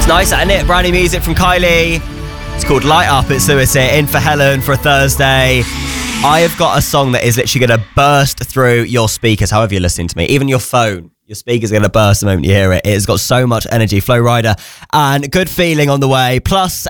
Nice, isn't it? Brand new music from Kylie. It's called Light Up. It's Lewis here, in for Helen for a Thursday. I have got a song that is literally going to burst through your speakers, however you're listening to me, even your phone. Your speaker's going to burst the moment you hear it. It's got so much energy. Flow Rider and Good Feeling on the way. Plus